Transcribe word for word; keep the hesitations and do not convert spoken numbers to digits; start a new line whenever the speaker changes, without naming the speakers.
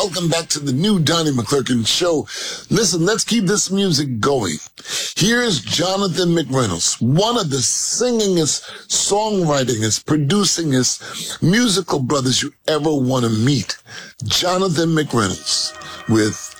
welcome back to the new Donnie McClurkin show. Listen, let's keep this music going. Here's Jonathan McReynolds, one of the singingest, songwritingest, producingest musical brothers you ever want to meet. Jonathan McReynolds with